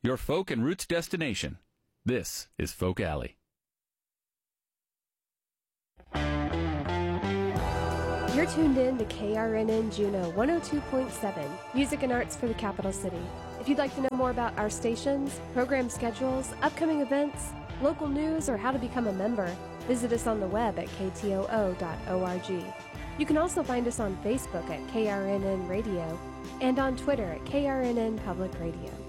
your folk and roots destination. This is Folk Alley. You're tuned in to KRNN Juneau 102.7, music and arts for the capital city. If you'd like to know more about our stations, program schedules, upcoming events, local news, or how to become a member, visit us on the web at ktoo.org. You can also find us on Facebook at KRNN Radio and on Twitter at KRNN Public Radio.